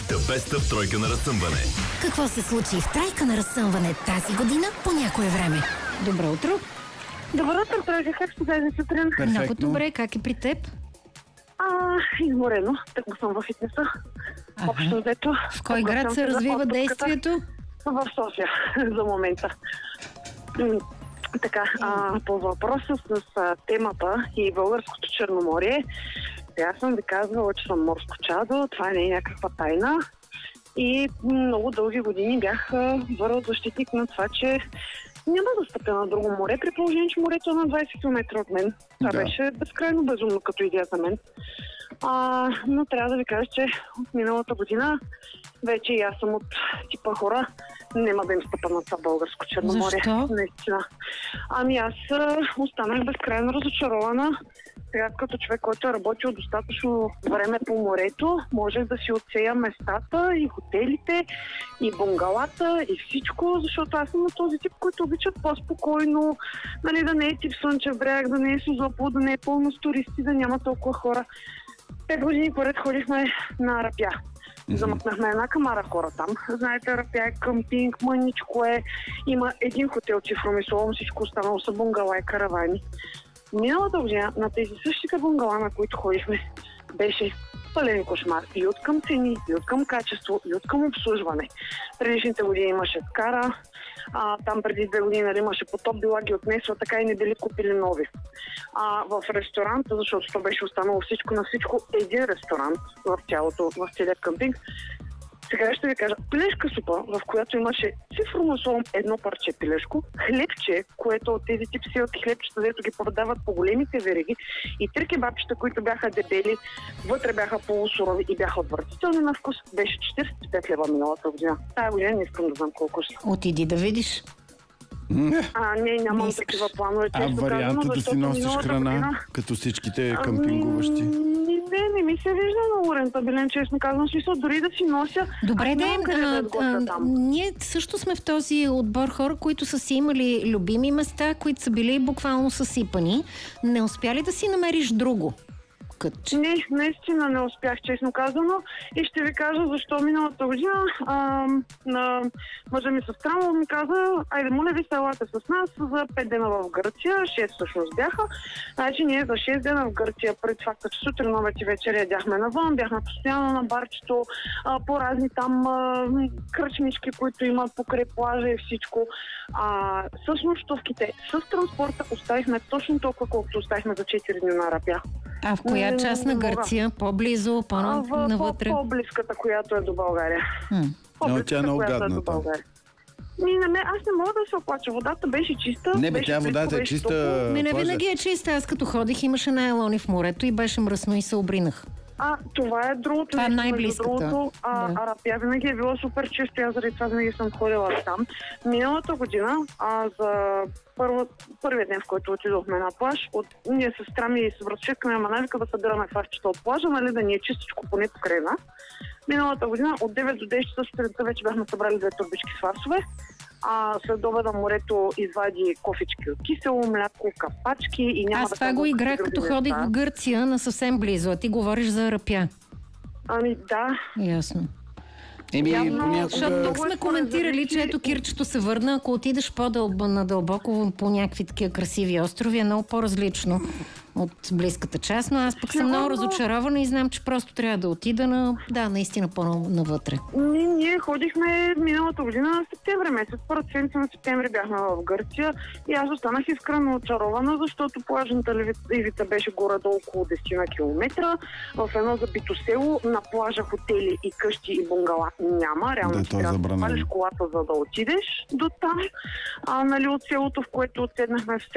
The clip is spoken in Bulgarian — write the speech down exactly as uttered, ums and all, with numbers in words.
The Best of Тройка на разсъмване. Какво се случи в Тройка на разсъмване тази година по някое време? Добро утро. Добро утро, Тройка. Как сте тази сутрин? Много добре. Как е при теб? А, изморено. Так съм във фитнеса. Ага. Общо взето. В кой град се развива действието? В София, за момента. М, Така, а, по въпроса с а, темата и българското Черноморие, аз съм ви казвала, че съм морско чадо, това не е някаква тайна. И много дълги години бях върл защитник на това, че няма да стъпя на друго море, при положение, че морето е на двайсет километра от мен. Това Да. беше безкрайно безумно като идея за мен. А, но трябва да ви кажа, че от миналата година вече и аз съм от типа хора, няма да им стъпа на това българско Черноморие. Защо? Наистина. Ами аз а, останах безкрайно разочарована. Сега като човек, който е работил достатъчно време по морето, може да си отсея местата и хотелите, и бунгалата, и всичко, защото аз съм на този тип, който обичат по-спокойно, нали, да не е тип Слънчев бряг, да не е Созопол, да не е пълно с туристи, да няма толкова хора. Пет години поред ходихме на Арапя. Замъкнахме една камара хора там. Знаете, Арапя е къмпинг, мъничко е. Има един хотелче в Румисловом, всичко останало са бунгала и каравани. Миналата година на тези същите бунгала, на които ходихме, беше пълен кошмар. И от към цени, и от към качество, и от към обслужване. Предишните години имаше скара, а, там преди две години нали, имаше потоп, била ги отнесла, така и не били купили нови. А, в ресторанта, защото то беше останало всичко на всичко, един ресторант в цялото, в целият къмпинг. Сега ще ви кажа, пилешка супа, в която имаше цифровно словом едно парче пилешко, хлебче, което от тези тип силки хлебчета, дето ги продават по големите вериги, и три кебабчета, които бяха дебели, вътре бяха полусурови и бяха отвратителни на вкус, беше четирийсет и пет лева миналата година. Тая година не искам да знам колко ще. Отиди да видиш. А, не, нямам Не такива планове. А честно варианта казано, да си защото носиш миналата храна, година- като всичките Ами, къмпингуващи? Не, не ми се вижда много рентабилен, честно казвам. Смисъл, дори да си нося. Добре, аз да, нямам къде да а, сготвя а, там. ние също сме в този отбор хора, които са си имали любими места, които са били буквално съсипани. Не успя ли да си намериш друго кътче? Не, наистина не успях, честно казано. И ще ви кажа защо миналата година а, на мъжа ми сестра му ми каза, айде, моля ви, елате с нас за пет дена в Гърция, шест всъщност бяха. Значи ние за шест дена в Гърция, пред факта, че сутрин, обед и вечер ядяхме навън, бяхме постоянно на барчето, а, по разни там а, кръчмички, които имат покрай плажа и всичко. А, с нощувките, с транспорта оставихме точно толкова, колкото оставихме за четири дни на Арапя. А в коя Не, част не на мога. Гърция? По-близо, А, в по-навътре? по- по-близката, която е до България. М. По-близката, тя е много която е гадна до там. България. Ми, на мен, аз не мога да се оплача. Водата беше чиста. Не, бе, беше тя близко, водата е беше чиста. топло. Ми не плажа. винаги е чиста. Аз като ходих имаше найлони в морето и беше мръсно и се обринах. А, това е другото. Това е нещо, между най-близката. Другото, а, Да. Арапя винаги е била супер чиста. Аз заради това винаги съм ходила там. Миналата година, а, за първо, първият ден, в който отидохме на плаж, от, ние с сестра ми и с братчетка ми има навика да събираме хващата от плажа, нали, да ни е чистичко поне покрай нас. Миналата година от девет до десет часа сутринта вече бяхме събрали две турбички с фарсове. А след обеда морето извади кофички от кисело мляко, капачки и няма Аз да това казвам го какви играх други като неща. ходих в Гърция на съвсем близо, а ти говориш за Арапя. Ами да. Ясно. Еми, Явно, Защото понякога... тук сме коментирали, че ето Кирчето се върна. Ако отидеш по-надълбоко по някакви такива красиви острови, е много по-различно от близката част, но аз пък съм много разочарована и знам, че просто трябва да отида на, да, наистина по-навътре. Ние, ние ходихме миналата година в септември месец. Първата седмица на септември бяхме в Гърция и аз останах искрено очарована, защото плажната ивица беше горе-долу около десет километра. В едно забито село, на плажа хотели и къщи и бунгала няма. Реално Да, ти то е трябва да забранено. палиш колата, за да отидеш до там. А, нали, от селото, в което отседнахме в